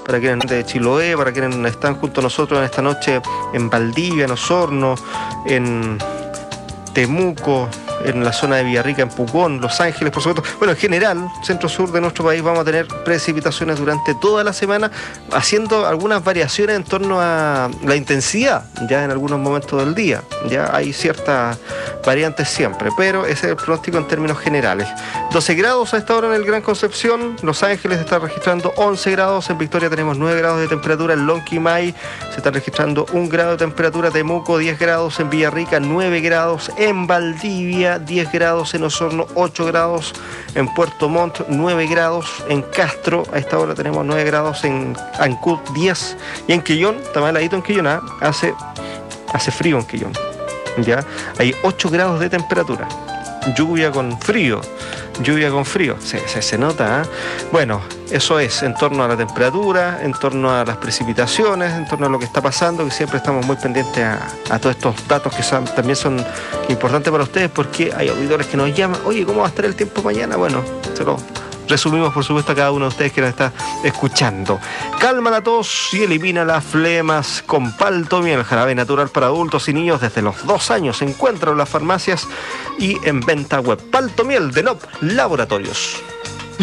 para quienes de Chiloé, para quienes están junto a nosotros en esta noche en Valdivia, en Osorno, en Temuco, en la zona de Villarrica, en Pucón, Los Ángeles, por supuesto. Bueno, en general, centro-sur de nuestro país vamos a tener precipitaciones durante toda la semana, haciendo algunas variaciones en torno a la intensidad, ya en algunos momentos del día. Ya hay ciertas variantes siempre, pero ese es el pronóstico en términos generales. 12 grados a esta hora en el Gran Concepción, Los Ángeles está registrando 11 grados, en Victoria tenemos 9 grados de temperatura, en Lonquimay se está registrando 1 grado de temperatura, Temuco 10 grados, en Villarrica 9 grados, en Valdivia 10 grados, en Osorno 8 grados, en Puerto Montt 9 grados, en Castro a esta hora tenemos 9 grados, en Ancud 10 y en Quillón, está mal heladito en Quillón, hace frío en Quillón, ya hay 8 grados de temperatura. Lluvia con frío, se nota, ¿eh? Bueno, eso es en torno a la temperatura, en torno a las precipitaciones, en torno a lo que está pasando, que siempre estamos muy pendientes a todos estos datos que también son importantes para ustedes, porque hay auditores que nos llaman, oye, ¿cómo va a estar el tiempo mañana? Bueno, se lo resumimos, por supuesto, a cada uno de ustedes que nos está escuchando. Calma la tos y elimina las flemas con Paltomiel, jarabe natural para adultos y niños desde los 2 años. Se encuentra en las farmacias y en venta web. Paltomiel de NOP Laboratorios.